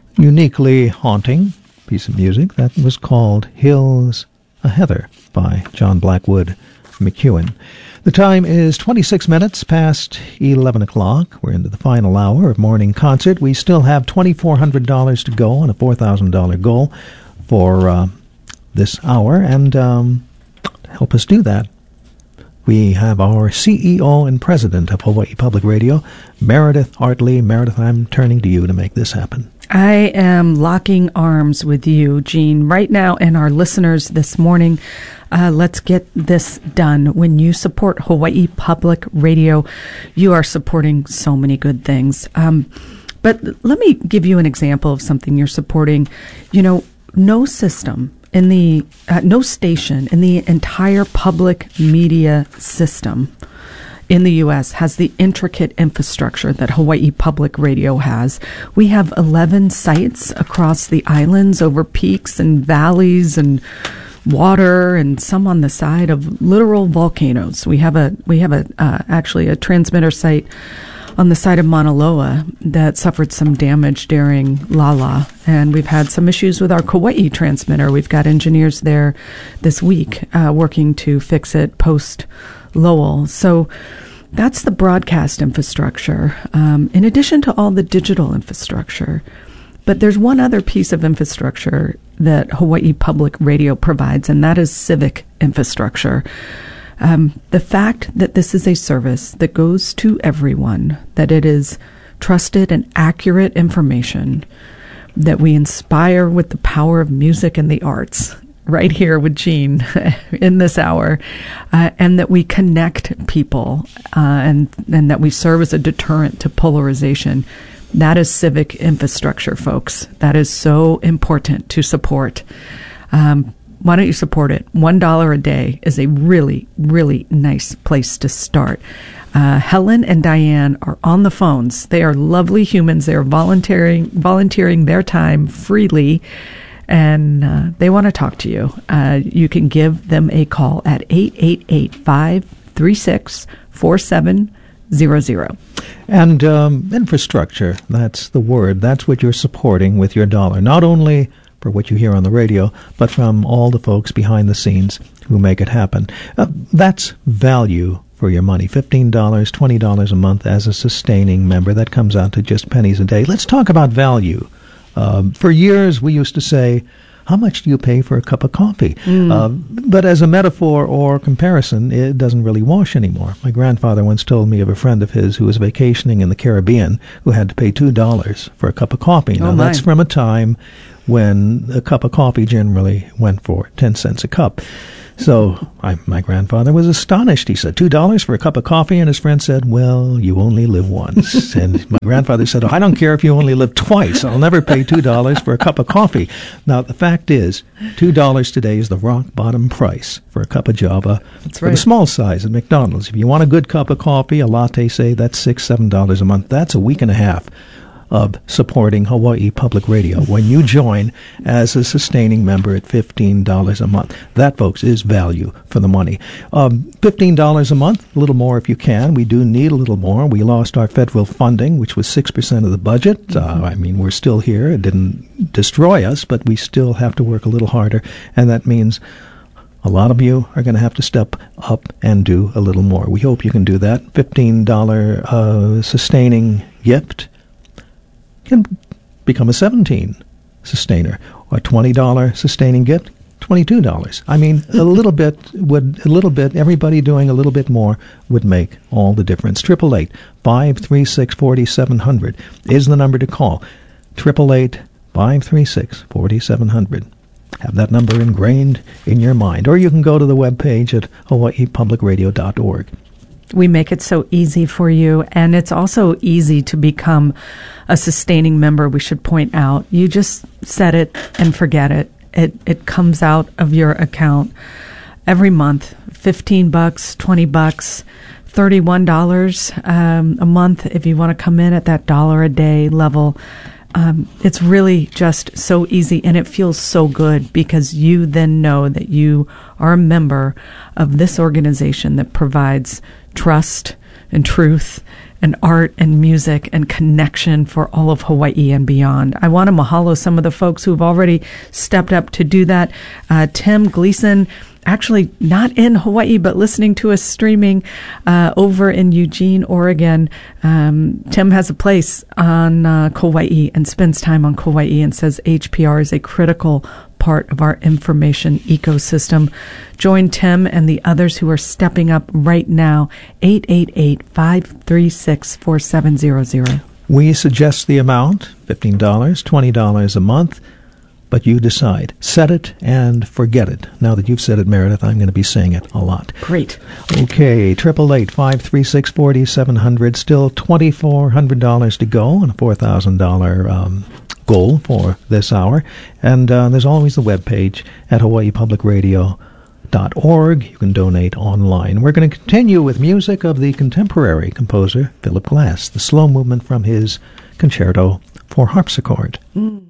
uniquely haunting piece of music that was called Hills a Heather by John Blackwood McEwen. The time is 26 minutes past 11 o'clock. We're into the final hour of morning concert. We still have $2,400 to go on a $4,000 goal for this hour, and to help us do that, we have our CEO and President of Hawaii Public Radio, Meredith Hartley. Meredith, I'm turning to you to make this happen. I am locking arms with you, Gene, right now, and our listeners this morning. Let's get this done. When you support Hawaii Public Radio, you are supporting so many good things. But let me give you an example of something you're supporting. You know, no system in the, no station in the entire public media system in the U.S. has the intricate infrastructure that Hawaii Public Radio has. We have 11 sites across the islands over peaks and valleys and water, and some on the side of literal volcanoes. We have actually a transmitter site on the side of Mauna Loa that suffered some damage during Lala, and we've had some issues with our Kauai transmitter. We've got engineers there this week working to fix it post Lowell. So that's the broadcast infrastructure, in addition to all the digital infrastructure. But there's one other piece of infrastructure that Hawaii Public Radio provides, and that is civic infrastructure. The fact that this is a service that goes to everyone, that it is trusted and accurate information, that we inspire with the power of music and the arts, right here with Gene in this hour, and that we connect people, and that we serve as a deterrent to polarization. That is civic infrastructure, folks. That is so important to support. Why don't you support it? $1 a day is a really, really nice place to start. Helen and Diane are on the phones. They are lovely humans. They are volunteering their time freely, and they want to talk to you. You can give them a call at 888-536-4700. And infrastructure, that's the word. That's what you're supporting with your dollar. Not only for what you hear on the radio, but from all the folks behind the scenes who make it happen. That's value for your money. $15, $20 a month as a sustaining member. That comes out to just pennies a day. Let's talk about value. For years, we used to say, how much do you pay for a cup of coffee? But as a metaphor or comparison, it doesn't really wash anymore. My grandfather once told me of a friend of his who was vacationing in the Caribbean who had to pay $2 for a cup of coffee. Now, that's from a time when a cup of coffee generally went for 10 cents a cup. So my grandfather was astonished. He said, $2 for a cup of coffee? And his friend said, well, you only live once. And my grandfather said, I don't care if you only live twice. I'll never pay $2 for a cup of coffee. Now, the fact is, $2 today is the rock bottom price for a cup of Java. That's for the small size at McDonald's. If you want a good cup of coffee, a latte, say, that's $6, $7 a month. That's a week and a half of supporting Hawaii Public Radio when you join as a sustaining member at $15 a month. That, folks, is value for the money. $15 a month, a little more if you can. We do need a little more. We lost our federal funding, which was 6% of the budget. I mean, we're still here. It didn't destroy us, but we still have to work a little harder, and that means a lot of you are going to have to step up and do a little more. We hope you can do that. $15 sustaining gift can become a $17 sustainer, or a $20 sustaining gift, $22. I mean, a little bit, everybody doing a little bit more would make all the difference. 888-536-4700 is the number to call. 888-536-4700. Have that number ingrained in your mind. Or you can go to the webpage at hawaiipublicradio.org. We make it so easy for you, and it's also easy to become a sustaining member, we should point out. You just set it and forget it. It comes out of your account every month, $15, $20, $31 a month if you want to come in at that $1 a day level. It's really just so easy, and it feels so good because you then know that you are a member of this organization that provides trust and truth and art and music and connection for all of Hawaii and beyond. I want to mahalo some of the folks who've already stepped up to do that. Tim Gleason, actually not in Hawaii, but listening to us streaming over in Eugene, Oregon. Tim has a place on Kauai and spends time on Kauai and says HPR is a critical part of our information ecosystem. Join Tim and the others who are stepping up right now, 888-536-4700. We suggest the amount, $15, $20 a month, but you decide. Set it and forget it. Now that you've said it, Meredith, I'm going to be saying it a lot. Great. Okay, 888-536-4700, still $2,400 to go and a $4,000 goal for this hour. And there's always the webpage at hawaiipublicradio.org. You can donate online. We're going to continue with music of the contemporary composer Philip Glass, the slow movement from his concerto for harpsichord.